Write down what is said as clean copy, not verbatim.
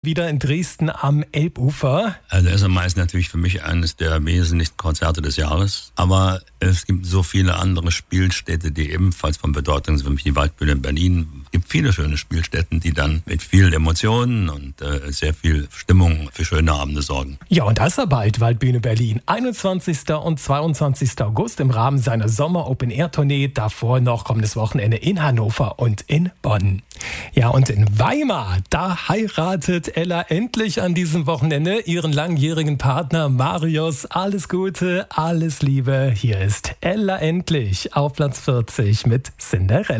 Wieder in Dresden am Elbufer. Also der SMA ist natürlich für mich eines der wesentlichsten Konzerte des Jahres. Aber es gibt so viele andere Spielstätte, die ebenfalls von Bedeutung sind. Für mich die Waldbühne in Berlin. Es gibt viele schöne Spielstätten, die dann mit vielen Emotionen und sehr viel Stimmung für schöne Abende sorgen. Ja, und das ist ja bald Waldbühne Berlin. 21. und 22. August im Rahmen seiner Sommer-Open-Air-Tournee. Davor noch kommendes Wochenende in Hannover und in Bonn. Ja, und in Weimar, da heiratet Ella endlich an diesem Wochenende ihren langjährigen Partner Marius. Alles Gute, alles Liebe. Hier ist Ella endlich auf Platz 40 mit Cinderella.